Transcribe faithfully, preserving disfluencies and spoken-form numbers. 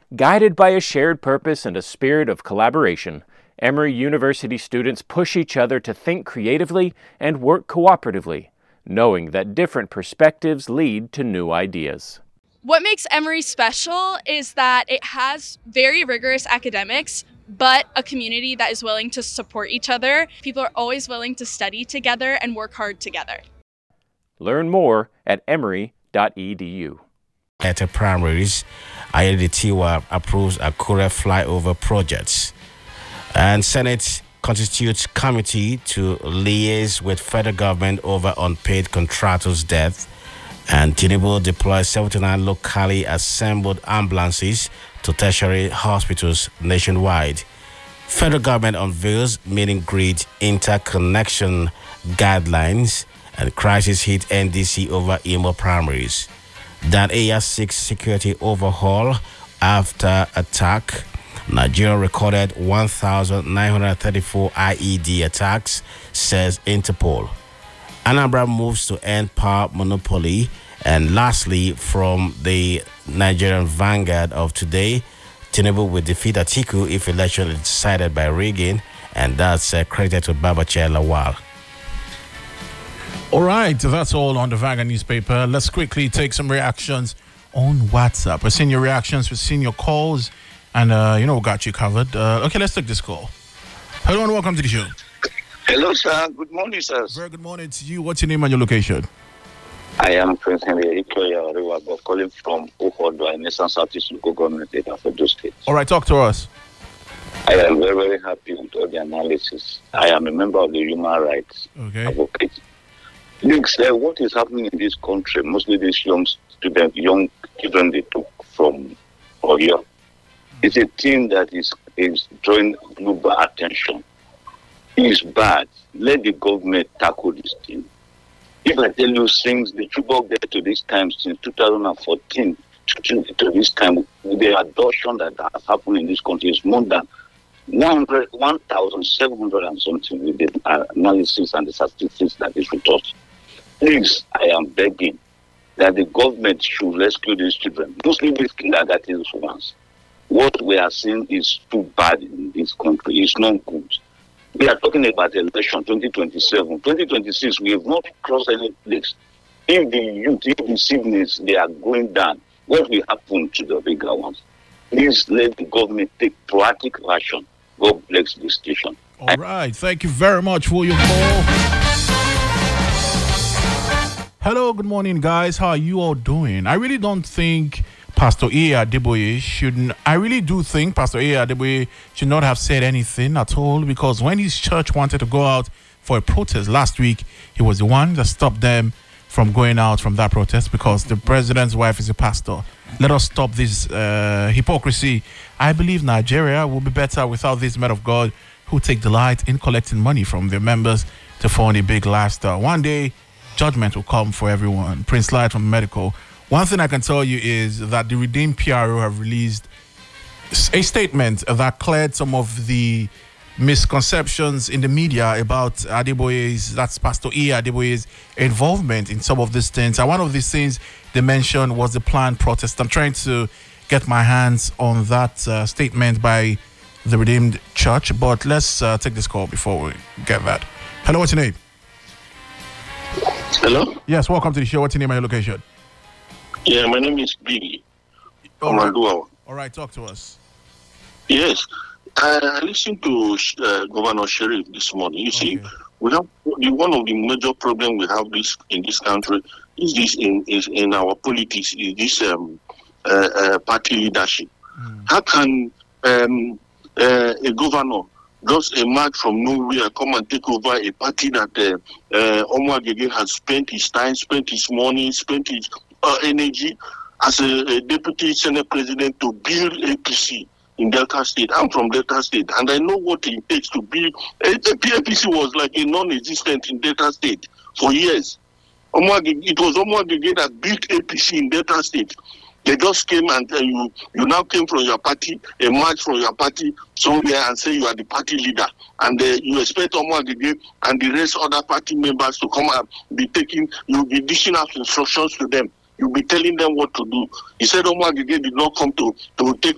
Guided by a shared purpose and a spirit of collaboration, Emory University students push each other to think creatively and work cooperatively, knowing that different perspectives lead to new ideas. What makes Emory special is that it has very rigorous academics, but a community that is willing to support each other. People are always willing to study together and work hard together. Learn more at emory dot e d u. At the primaries, Ayedatiwa approves Akure flyover projects. And Senate constitutes committee to liaise with federal government over unpaid contractors' death. And Tinubu deploys seventy-nine locally assembled ambulances to tertiary hospitals nationwide. Federal government unveils meeting grid interconnection guidelines, and crisis hit N D C over Imo primaries. Dan Aya seeks security overhaul after attack. Nigeria recorded one thousand nine hundred thirty-four I E D attacks, says Interpol. Anambra moves to end power monopoly. And lastly, from the Nigerian Vanguard of today, Tinubu will defeat Atiku if election is decided by Reagan, and that's uh, credited to Babachir Lawal. All right, that's all on the Vanguard newspaper. Let's quickly take some reactions on WhatsApp. We're seeing your reactions, we're seeing your calls, and, uh, you know, we got you covered. Uh, okay, let's take this call. Hello and welcome to the show. Hello, sir. Good morning, sir. Very good morning to you. What's your name and your location? I am Prince Henry Ikoya Oriwago, calling from Uhodo, in Eastern Southeast Local Government area for those states. All right, talk to us. I am very, very happy with all the analysis. I am a member of the Human Rights okay. Advocate. Look, sir, what is happening in this country, mostly these young students, young children they took from Oyo, it's a thing that is, is drawing global attention. It's bad. Let the government tackle this thing. If I tell you since the Chibok there to this time, since two thousand fourteen to, to this time, the adoption that has happened in this country is more than one thousand seven hundred and something with the analysis and the statistics that is with us. Please, I am begging that the government should rescue these children, mostly these kindergarten ones. What we are seeing is too bad in this country. It's not good. We are talking about election twenty twenty-seven. twenty twenty-six, we have not crossed any place. If the youth, if the sickness, they are going down, what will happen to the bigger ones? Please let the government take proactive action. God bless this station. All right. Thank you very much for your call. Hello, good morning, guys. How are you all doing? I really don't think Pastor A. Adeboye shouldn't. I really do think Pastor A. Adeboye should not have said anything at all, because when his church wanted to go out for a protest last week, he was the one that stopped them from going out from that protest because the president's wife is a pastor. Let us stop this uh, hypocrisy. I believe Nigeria will be better without these men of God who take delight in collecting money from their members to fund a big lifestyle. One day, judgment will come for everyone. Prince Light from Medical. One thing I can tell you is that the Redeemed P R O have released a statement that cleared some of the misconceptions in the media about Adeboye's, that's Pastor E. Adeboye's involvement in some of these things. And one of these things they mentioned was the planned protest. I'm trying to get my hands on that uh, statement by the Redeemed Church, but let's uh, take this call before we get that. Hello, what's your name? Hello? Yes, welcome to the show. What's your name and your location? Yeah, my name is Billy. All right. All right, talk to us. Yes, I listened to uh, Governor Sheriff this morning. You see, okay. we have the, one of the major problems we have this in this country is this in is in our politics is this um, uh, uh, party leadership. Mm. How can um, uh, a governor just emerge from nowhere, come and take over a party that uh, uh, Omar Gege has spent his time, spent his money, spent his uh, energy as a, a deputy senate president to build A P C in Delta State? I'm from Delta State, and I know what it takes to build. A P C was like a non-existent in Delta State for years. Omar Gege, it was Omar Gege that built A P C in Delta State. They just came and uh, you you now came from your party, emerged from your party somewhere and say you are the party leader. And uh, you expect Omar Gege and the rest other party members to come and be taking, you'll be dishing out instructions to them. You'll be telling them what to do. He said Omar Gege did not come to, to take